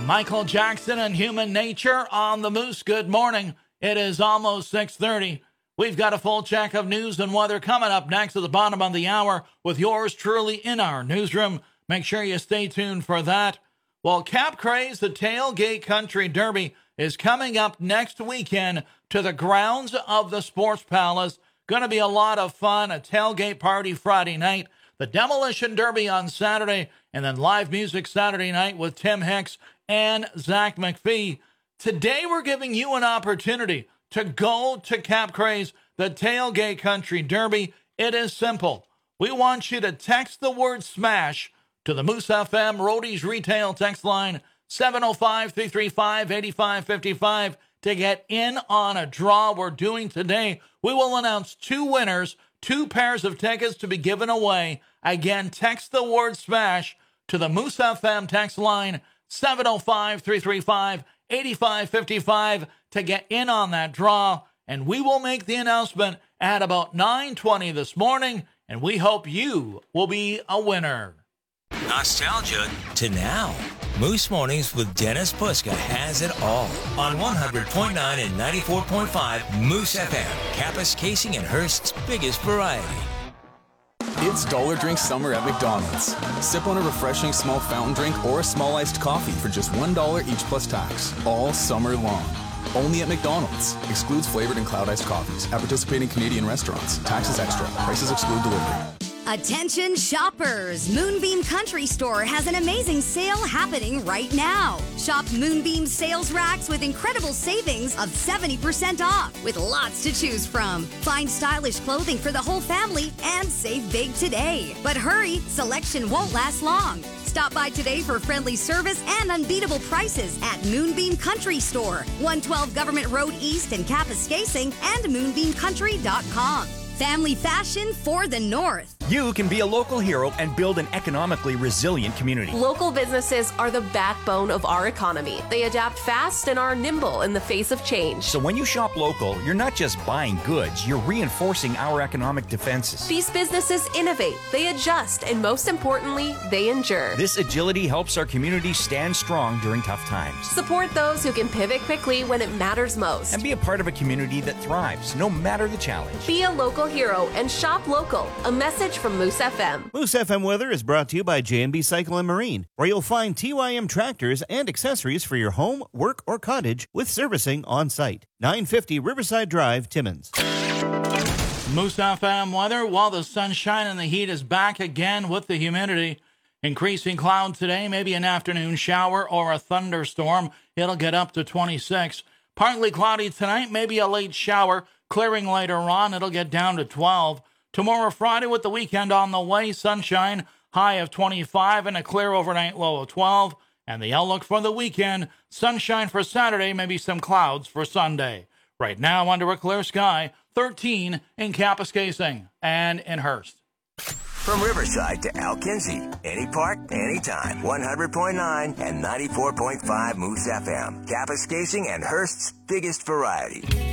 Michael Jackson and Human Nature on the Moose. Good morning. It is almost 6:30. We've got a full check of news and weather coming up next at the bottom of the hour with yours truly in our newsroom. Make sure you stay tuned for that. Well, Cap Craze, the Tailgate Country Derby, is coming up next weekend to the grounds of the Sports Palace. Going to be a lot of fun. A tailgate party Friday night, the Demolition Derby on Saturday, and then live music Saturday night with Tim Hicks and Zach McPhee. Today, we're giving you an opportunity to go to Cap Craze, the Tailgate Country Derby. It is simple. We want you to text the word SMASH to the Moose FM Roadies Retail text line 705-335-8555 to get in on a draw we're doing today. We will announce two winners, 2 pairs of tickets to be given away. Again, text the word SMASH to the Moose FM text line 705-335-8555 to get in on that draw, and we will make the announcement at about 9:20 this morning, and we hope you will be a winner. Nostalgia to now. Moose Mornings with Dennis Puska has it all on 100.9 and 94.5 Moose FM, Kappas Casing and Hearst's biggest variety. It's Dollar Drink Summer at McDonald's. Sip on a refreshing small fountain drink or a small iced coffee for just $1 each plus tax, all summer long. Only at McDonald's. Excludes flavored and cloud iced coffees at participating Canadian restaurants. Taxes extra. Prices exclude delivery. Attention shoppers! Moonbeam Country Store has an amazing sale happening right now. Shop Moonbeam sales racks with incredible savings of 70% off, with lots to choose from. Find stylish clothing for the whole family and save big today. But hurry, selection won't last long. Stop by today for friendly service and unbeatable prices at Moonbeam Country Store, 112 Government Road East in Kapuskasing, and moonbeamcountry.com. Family fashion for the North. You can be a local hero and build an economically resilient community. Local businesses are the backbone of our economy. They adapt fast and are nimble in the face of change. So when you shop local, you're not just buying goods, you're reinforcing our economic defenses. These businesses innovate, they adjust, and most importantly, they endure. This agility helps our community stand strong during tough times. Support those who can pivot quickly when it matters most. And be a part of a community that thrives, no matter the challenge. Be a local hero and shop local. A message from Moose FM. Moose FM weather is brought to you by J&B Cycle and Marine, where you'll find TYM tractors and accessories for your home, work, or cottage with servicing on site. 950 Riverside Drive, Timmins. Moose FM weather, while the sunshine and the heat is back again with the humidity. Increasing clouds today, maybe an afternoon shower or a thunderstorm. It'll get up to 26. Partly cloudy tonight, maybe a late shower. Clearing later on, it'll get down to 12. Tomorrow, Friday, with the weekend on the way, sunshine, high of 25 and a clear overnight low of 12. And the outlook for the weekend, sunshine for Saturday, maybe some clouds for Sunday. Right now, under a clear sky, 13 in Kapuskasing and in Hearst. From Riverside to Alkinzie, any part, anytime. 100.9 and 94.5 Moose FM, Kappas Casing and Hearst's biggest variety.